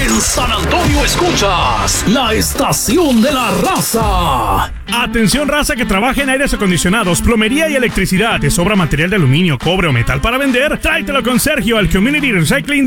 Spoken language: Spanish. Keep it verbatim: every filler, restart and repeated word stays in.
En San Antonio escuchas la estación de la raza. Atención, raza que trabaja en aires acondicionados, plomería y electricidad. ¿Te sobra material de aluminio, cobre o metal para vender? Tráetelo con Sergio al Community Recycling